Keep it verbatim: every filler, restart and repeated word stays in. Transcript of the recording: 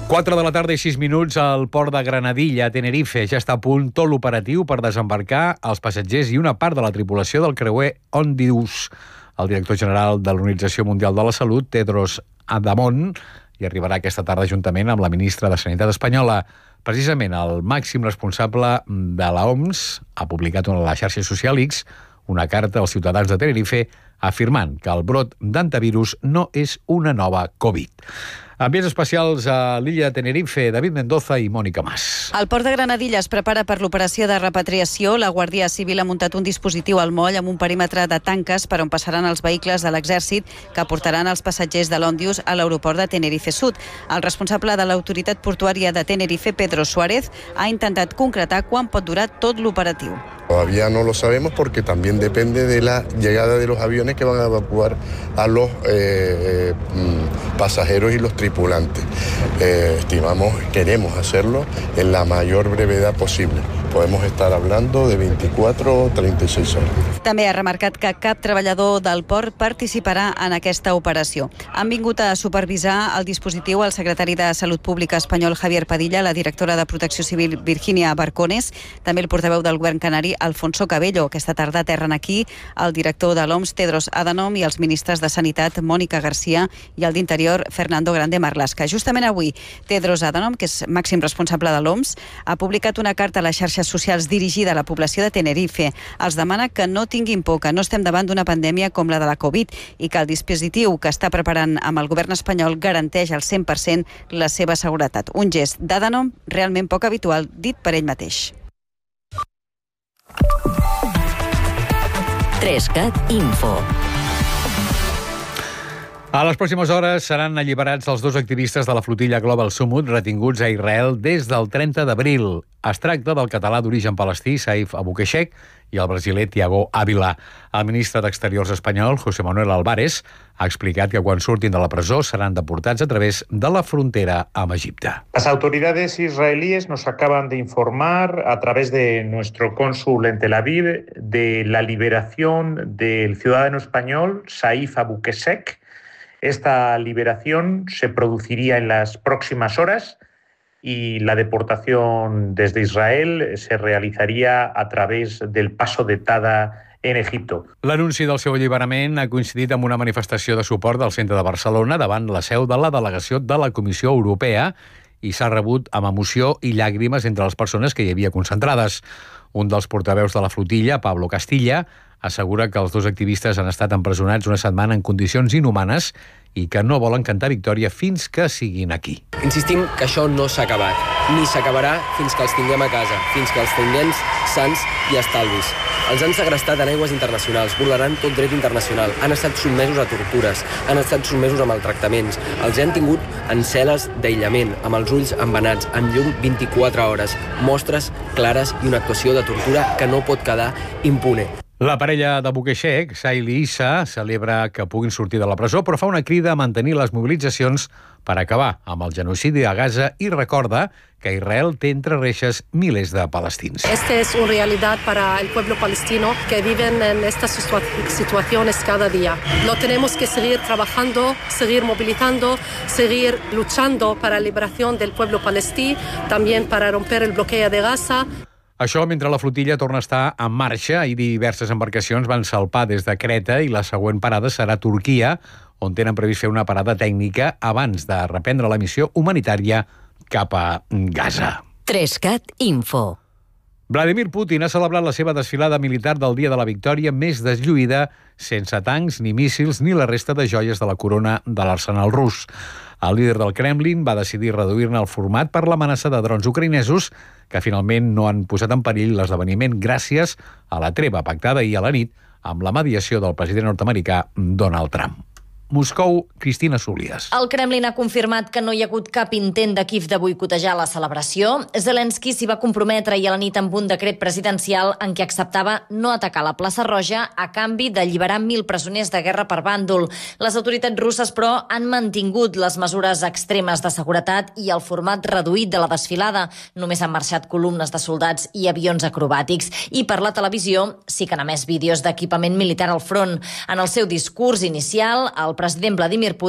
quatre de la tarda i sis minuts al port de Granadilla, a Tenerife. Ja està a punt tot l'operatiu per desembarcar els passatgers i una part de la tripulació del creuer Ondius. El director general de l'Organització Mundial de la Salut, Tedros Adhanom, hi arribarà aquesta tarda juntament amb la ministra de Sanitat espanyola. Precisament el màxim responsable de l'O M S ha publicat a la xarxa social X una carta als ciutadans de Tenerife afirmant que el brot d'antivirus no és una nova Covid. Ambients especials a l'illa de Tenerife, David Mendoza i Mònica Mas. El port de Granadilla es prepara per l'operació de repatriació. La Guàrdia Civil ha muntat un dispositiu al moll amb un perímetre de tanques per on passaran els vehicles de l'exèrcit que portaran els passatgers de l'Ondius a l'aeroport de Tenerife Sud. El responsable de l'autoritat portuària de Tenerife, Pedro Suárez, ha intentat concretar quan pot durar tot l'operatiu. Todavía no lo sabemos porque también depende de la llegada de los aviones que van a evacuar a los eh, pasajeros y los tripulantes. Eh, estimamos, queremos hacerlo en la mayor brevedad posible. Podemos estar hablando de veinticuatro o treinta y seis horas. També ha remarcat que cap treballador del port participarà en aquesta operació. Han vingut a supervisar el dispositiu el secretari de Salut Pública espanyol Javier Padilla, la directora de Protecció Civil Virginia Barcones, també el portaveu del govern canari Alfonso Cabello. Aquesta tarda aterren aquí el director de l'O M S Tedros Adhanom i els ministres de Sanitat Mònica García i el d'Interior Fernando Grande Marlaska. Justament avui Tedros Adhanom, que és màxim responsable de l'O M S, ha publicat una carta a les xarxes socials dirigida a la població de Tenerife. Els demana que no tinguin por, que no estem davant d'una pandèmia com la de la Covid i que el dispositiu que està preparant amb el govern espanyol garanteix al cent per cent la seva seguretat. Un gest d'Adhanom realment poc habitual, dit per ell mateix. Trescat Info. A les pròximes hores seran alliberats els dos activistes de la flotilla Global Summit retinguts a Israel des del trenta d'abril. Es tracta del català d'origen palestí, Saif Aboukhashek, i el brasiler Tiago Ávila. El ministre d'Exteriors espanyol, José Manuel Álvarez, ha explicat que quan surtin de la presó seran deportats a través de la frontera amb Egipte. Las autoridades israelíes nos acaban de informar a través de nuestro cónsul en Tel Aviv de la liberación del ciudadano español Saif Aboukhashek. Esta liberación se produciría en las próximas horas y la deportación desde Israel se realizaría a través del paso de Tada en Egipto. L'anunci del seu alliberament ha coincidit amb una manifestació de suport del centre de Barcelona davant la seu de la delegació de la Comissió Europea i s'ha rebut amb emoció i llàgrimes entre les persones que hi havia concentrades. Un dels portaveus de la flotilla, Pablo Castilla, assegura que els dos activistes han estat empresonats una setmana en condicions inhumanes i que no volen cantar victòria fins que siguin aquí. Insistim que això no s'ha acabat, ni s'acabarà fins que els tinguem a casa, fins que els tinguem sants i estalvis. Els han segrestat en aigües internacionals, vulnerant tot dret internacional, han estat sotmesos a tortures, han estat sotmesos a maltractaments, els han tingut en cel·les d'aïllament, amb els ulls embenats, amb llum vint-i-quatre hores, mostres clares i una actuació de tortura que no pot quedar impune. La parella d'Aboukhashek, Saili i Issa, celebra que puguin sortir de la presó, però fa una crida a mantenir les mobilitzacions per acabar amb el genocidi a Gaza i recorda que Israel té entre reixes milers de palestins. Esta es una realidad para el pueblo palestino que viven en estas situaciones cada día. Lo tenemos que seguir trabajando, seguir movilizando, seguir luchando para la liberación del pueblo palestí, también para romper el bloqueo de Gaza. Això mentre la flotilla torna a estar en marxa i diverses embarcacions van salpar des de Creta i la següent parada serà Turquia, on tenen previst fer una parada tècnica abans de reprendre la missió humanitària cap a Gaza. Trescat Info. Vladimir Putin ha celebrat la seva desfilada militar del Dia de la Victòria més deslluïda, sense tancs, ni míssils, ni la resta de joies de la corona de l'arsenal rus. El líder del Kremlin va decidir reduir-ne el format per l'amenaça de drons ucraïnesos que finalment no han posat en perill l'esdeveniment gràcies a la treva pactada ahir a la nit amb la mediació del president nord-americà Donald Trump. Moscou, Cristina Súlies. El Kremlin ha confirmat que no hi ha hagut cap intent de Kíev de boicotejar la celebració. Zelensky s'hi va comprometre ahir a la nit amb un decret presidencial en què acceptava no atacar la plaça Roja a canvi d'alliberar mil presoners de guerra per bàndol. Les autoritats russes, però, han mantingut les mesures extremes de seguretat i el format reduït de la desfilada. Només han marxat columnes de soldats i avions acrobàtics. I per la televisió sí que han emès vídeos d'equipament militar al front. En el seu discurs inicial, el president Vladimir Putin